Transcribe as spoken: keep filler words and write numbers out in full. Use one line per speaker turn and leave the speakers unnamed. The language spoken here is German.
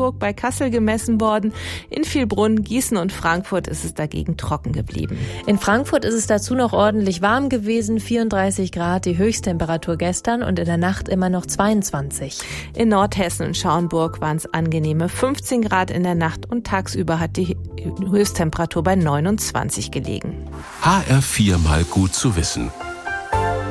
Oldenburg bei Kassel gemessen worden. In Vielbrunn, Gießen und Frankfurt ist es dagegen trocken geblieben.
In Frankfurt ist es dazu noch ordentlich warm gewesen, vierunddreißig Grad die Höchsttemperatur gestern und in der Nacht immer noch zweiundzwanzig.
In Nordhessen und Schauenburg waren es angenehme fünfzehn Grad in der Nacht und tagsüber hat die Höchsttemperatur bei neunundzwanzig gelegen.
H R vier mal gut zu wissen.